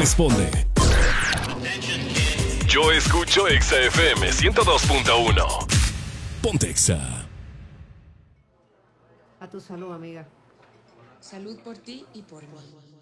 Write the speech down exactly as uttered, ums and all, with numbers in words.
responde. Yo escucho Exa F M ciento dos punto uno. Ponte Exa. A tu salud, amiga. Salud por ti y por mí.